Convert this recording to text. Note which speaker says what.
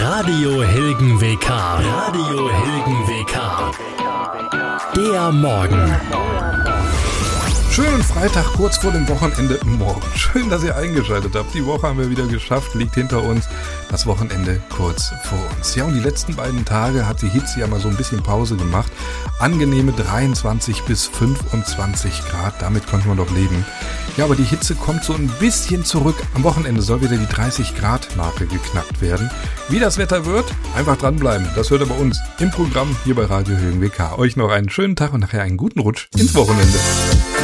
Speaker 1: Radio Hilgen WK. Radio Hilgen WK. Der Morgen.
Speaker 2: Schönen Freitag, kurz vor dem Wochenende morgen. Schön, dass ihr eingeschaltet habt. Die Woche haben wir wieder geschafft, liegt hinter uns. Das Wochenende kurz vor uns. Ja, und die letzten beiden Tage hat die Hitze ja mal so ein bisschen Pause gemacht. Angenehme 23 bis 25 Grad, damit konnte man doch leben. Ja, aber die Hitze kommt so ein bisschen zurück. Am Wochenende soll wieder die 30 Grad Marke geknackt werden. Wie das Wetter wird, einfach dranbleiben. Das hört ihr bei uns im Programm hier bei Radio Hilgen WK. Euch noch einen schönen Tag und nachher einen guten Rutsch ins Wochenende.